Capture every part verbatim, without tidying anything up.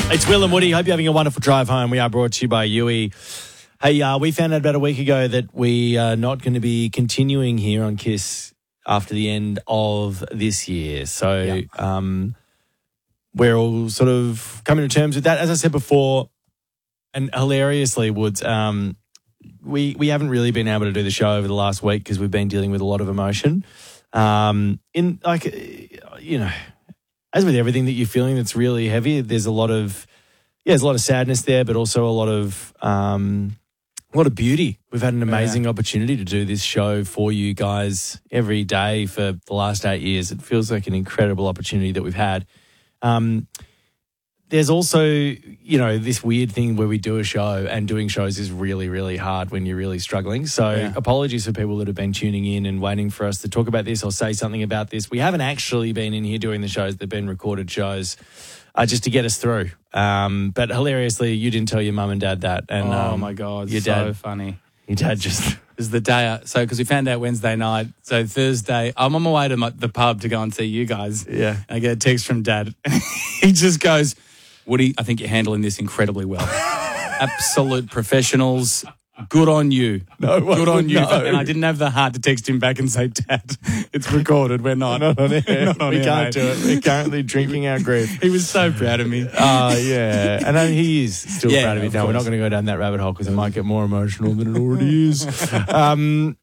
It's Will and Woody. Hope you're having a wonderful drive home. We are brought to you by U E. Hey, uh, we found out about a week ago that we are not going to be continuing here on KISS after the end of this year. So Yeah. um, we're all sort of coming to terms with that. As I said before, and hilariously, Woods, um, we, we haven't really been able to do the show over the last week because we've been dealing with a lot of emotion. Um, in like, you know, as with everything that you're feeling that's really heavy, there's a lot of, yeah, there's a lot of sadness there, but also a lot of, um, a lot of beauty. We've had an amazing Yeah. opportunity to do this show for you guys every day for the last eight years. It feels like an incredible opportunity that we've had. Um, there's also, you know, this weird thing where we do a show and doing shows is really, really hard when you're really struggling. So Yeah. apologies for people that have been tuning in and waiting for us to talk about this or say something about this. We haven't actually been in here doing the shows. They've been recorded shows uh, just to get us through. Um, but hilariously, you didn't tell your mum and dad that. And, oh, um, my God. your so dad, funny. your dad just... It was the day, I, so because we found out Wednesday night. So Thursday, I'm on my way to my, the pub to go and see you guys. Yeah. I get a text from Dad. He just goes, Woody, I think you're handling this incredibly well. Absolute professionals. Good on you. No one Good on would you. know. And I didn't have the heart to text him back and say, Dad, it's recorded. We're not. Not on air. Not on we air, can't mate. do it. We're currently drinking our grief. He was so proud of me. Oh, yeah. And then he is still Yeah, proud of it of now. We're not course. going to go down that rabbit hole because it might get more emotional than it already is. Um,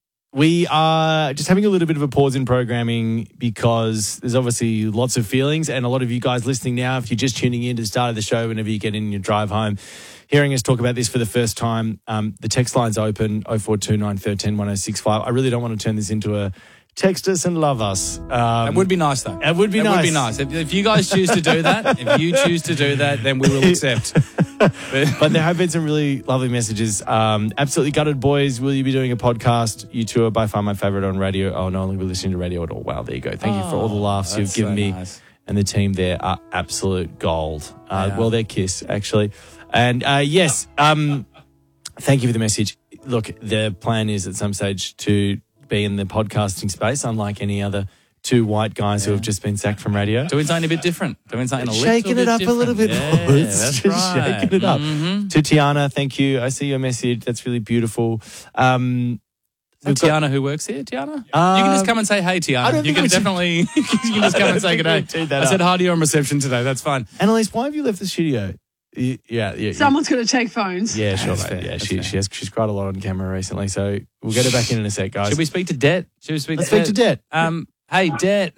we are just having a little bit of a pause in programming because there's obviously lots of feelings, and a lot of you guys listening now, if you're just tuning in to the start of the show, whenever you get in your drive home, hearing us talk about this for the first time, um, the text line's open, oh four two nine, one three, one oh six five. I really don't want to turn this into a text us and love us. Um, It would be nice, though. It would be it nice. would be nice. If, if you guys choose to do that, if you choose to do that, then we will accept. But, But there have been some really lovely messages. Um, absolutely gutted, boys. Will you be doing a podcast? You two are by far my favourite on radio. Oh, no, only be listening to radio at all. Wow, there you go. Thank you for all the laughs you've that's given so me. nice. And the team there are absolute gold. Uh, Yeah. Well, they're KISS, actually. And uh, yes, um, thank you for the message. Look, the plan is at some stage to be in the podcasting space, unlike any other two white guys who have just been sacked from radio. doing something a bit different. Doing something a little Shaking bit it up a little bit. different. more. Yeah, It's that's just right. shaking it up. Mhm. To Tiana, thank you. I see your message. That's really beautiful. Um, Is we've that got- Tiana who works here, Tiana? you Um, can just come and say, hey, I Tiana. don't You think can we should- definitely you can just I come don't and say think good day. we teed that I said up. hi to you on reception today. That's fine. Annalise, why have you left the studio? Y- Yeah, yeah. Someone's going to take phones. Yeah, sure, That's mate. fair, Yeah, that's she, fair. she has, she's cried a lot on camera recently, so we'll get her back in in a sec, guys. Should we speak to Det? Should we speak Let's to speak to Det. Um, hey, Det.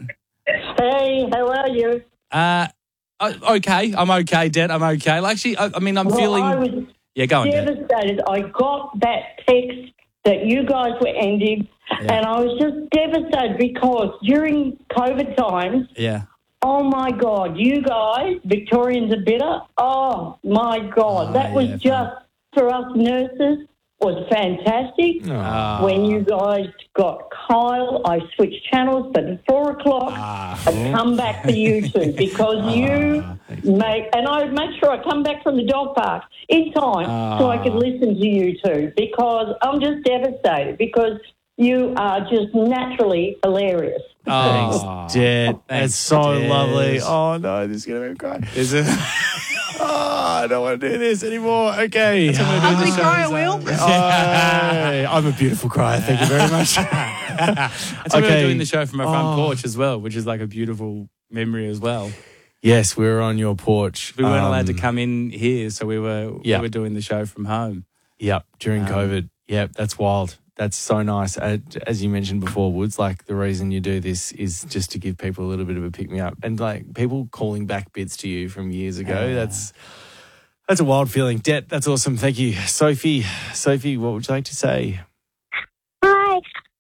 Hey, how are you? Uh, o- okay. I'm okay, Det. I'm okay. Like, actually, I, I mean, I'm Well, feeling... I was Yeah, go on, Det. devastated. I got that text that you guys were ending, and I was just devastated because during COVID times, Yeah. oh my God, you guys, Victorians are bitter. Oh my God, Oh, that was yeah, just, for us nurses, was fantastic. Uh, When you guys got Kyle, I switched channels, but at four o'clock, Ah. I'd come back for you two because you make, and I would make sure I come back from the dog park in time so I could listen to you two because I'm just devastated because you are just naturally hilarious. Oh, Det. That's thanks, so Det. lovely. Oh, no, this is going to make me cry. Is it? Oh, I don't want to do this anymore. Okay. Ugly crier, Will. Oh, I'm a beautiful crier. Thank you very much. That's why we were Okay. doing the show from our front Oh. porch as well, which is like a beautiful memory as well. Yes, we were on your porch. We weren't allowed to Um, come in here, so we were Yeah. we were doing the show from home. Yep, during Um, COVID. Yep, that's wild. That's so nice. Uh, as you mentioned before, Woods, like the reason you do this is just to give people a little bit of a pick me up, and like people calling back bits to you from years ago. Yeah. That's that's a wild feeling. Det, that's awesome. Thank you, Sophie. Sophie, what would you like to say?